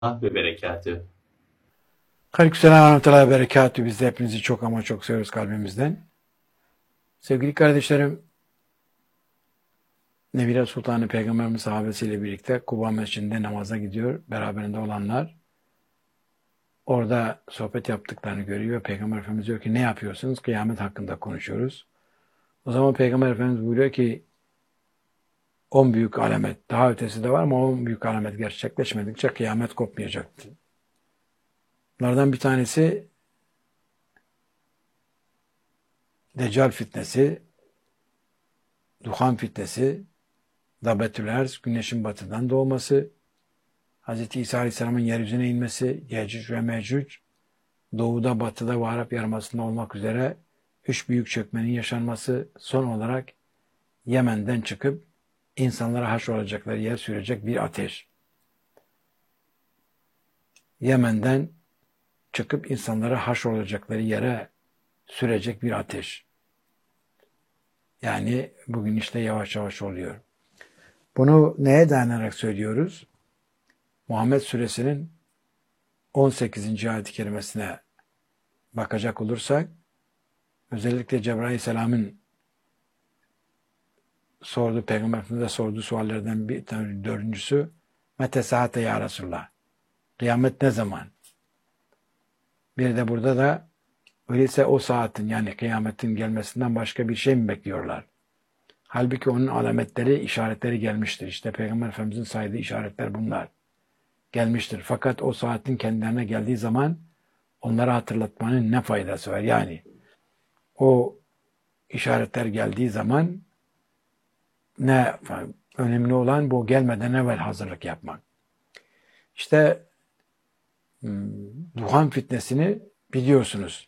ve berekatü. Aleykümselam ve rahmetullahi ve berekatü. Biz de hepinizi çok ama çok seviyoruz kalbimizden. Sevgili kardeşlerim, Nebire Sultanı Peygamberimiz sahabesiyle birlikte Kuba Mescidi'nde namaza gidiyor. Beraberinde olanlar orada sohbet yaptıklarını görüyor. Peygamber Efendimiz diyor ki ne yapıyorsunuz? Kıyamet hakkında konuşuyoruz. O zaman Peygamber Efendimiz buyuruyor ki 10 büyük alamet, daha ötesi de var ama 10 büyük alamet gerçekleşmedikçe kıyamet kopmayacaktır. Bunlardan bir tanesi Deccal fitnesi, Duhan fitnesi, Dabetül Ers, güneşin batıdan doğması, Hz. İsa Aleyhisselam'ın yeryüzüne inmesi, Yecüc ve Mecüc, doğuda, batıda ve Arap Yarımadası'nda olmak üzere 3 büyük çökmenin yaşanması, son olarak Yemen'den çıkıp insanlara haşrolacakları yer sürecek bir ateş. Yemen'den çıkıp insanlara haşrolacakları yere sürecek bir ateş. Yani bugün işte yavaş yavaş oluyor. Bunu neye dayanarak söylüyoruz? Muhammed Suresinin 18. ayet-i kerimesine bakacak olursak, özellikle Cebrail Aleyhisselam'ın Peygamber Efendimiz'e sorduğu suallerden bir tane dördüncüsü, Mete saate ya Resulallah. Kıyamet ne zaman? Bir de burada da öyleyse o saatin, yani kıyametin gelmesinden başka bir şey mi bekliyorlar? Halbuki onun alametleri, işaretleri gelmiştir. İşte Peygamber Efendimiz'in saydığı işaretler bunlar. Gelmiştir. Fakat o saatin kendilerine geldiği zaman onlara hatırlatmanın ne faydası var? Yani o işaretler geldiği zaman ne önemli olan bu, gelmeden evvel hazırlık yapmak. İşte Duhan fitnesini biliyorsunuz.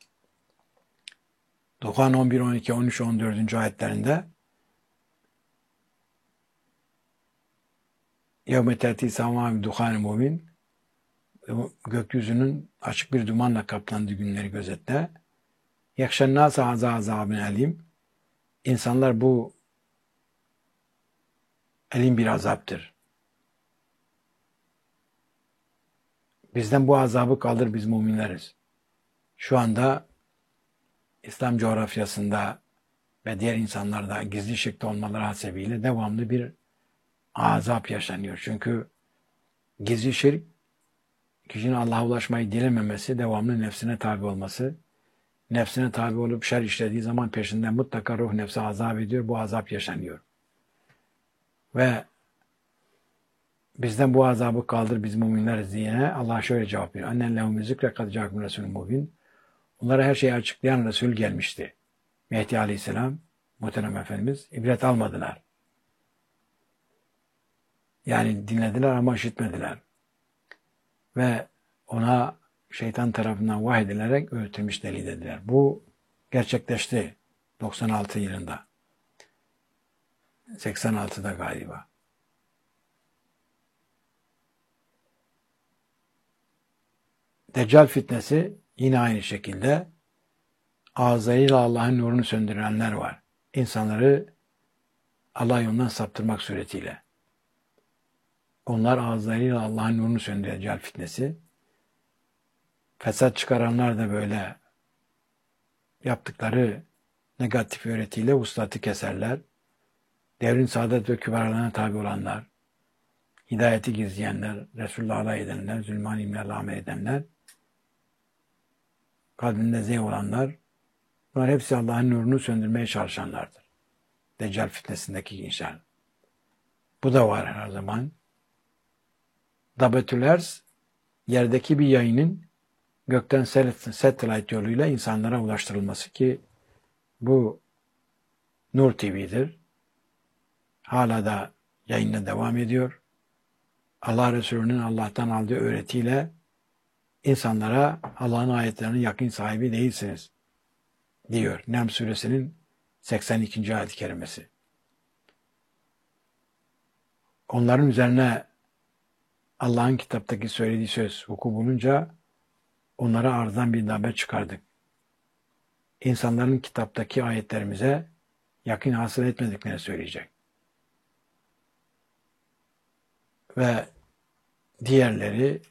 Duhan 11, 12, 13, 14. ayetlerinde يَوْمَ تَأْتِي سَمَاءُ دُخَانِ مُبِينٍ, gökyüzünün açık bir dumanla kaplandığı günleri gözetle. يَخْشَ النَّاسَ عَذَابٍ أَلِيمٍ, İnsanlar bu elin bir azaptır. Bizden bu azabı kaldır, biz müminleriz. Şu anda İslam coğrafyasında ve diğer insanlarda gizli şekilde olmaları hasebiyle devamlı bir azap yaşanıyor. Çünkü gizli şirk, kişinin Allah'a ulaşmayı dilememesi, devamlı nefsine tabi olması, nefsine tabi olup şer işlediği zaman peşinden mutlaka ruh nefse azap ediyor, bu azap yaşanıyor. Ve bizden bu azabı kaldır, biz müminleriz diyene Allah şöyle cevap veriyor. Annen lehum zikre kad ca'akum resulün mubin. Onlara her şeyi açıklayan Resul gelmişti. Mehdi Aleyhisselam, muhterem Efendimiz, ibret almadılar. Yani dinlediler ama işitmediler. Ve ona şeytan tarafından vahyedilerek öğütülmüş deli dediler. Bu gerçekleşti 96 yılında. 86'da galiba. Deccal fitnesi yine aynı şekilde ağızlarıyla Allah'ın nurunu söndürenler var. İnsanları Allah yolundan saptırmak suretiyle. Onlar ağızlarıyla Allah'ın nurunu söndüren Deccal fitnesi. Fesat çıkaranlar da böyle yaptıkları negatif öğretiyle vuslatı keserler. Devrin saadet ve kübaralarına tabi olanlar, hidayeti gizleyenler, Resulullah'a alay edenler, zulman imlerle amel edenler, kalbinde zevk olanlar, bunlar hepsi Allah'ın nurunu söndürmeye çalışanlardır. Deccal fitnesindeki gençler. Bu da var her zaman. Dabetül Ers, yerdeki bir yayının gökten satellite yoluyla insanlara ulaştırılması ki bu Nur TV'dir. Hala da yayına devam ediyor. Allah Resulü'nün Allah'tan aldığı öğretiyle insanlara Allah'ın ayetlerinin yakın sahibi değilsiniz diyor. Nem suresinin 82. ayet-i kerimesi. Onların üzerine Allah'ın kitaptaki söylediği söz vuku bulunca onlara ardından bir davet çıkardık. İnsanların kitaptaki ayetlerimize yakın hasıl etmediklerini söyleyecek. Ve diğerleri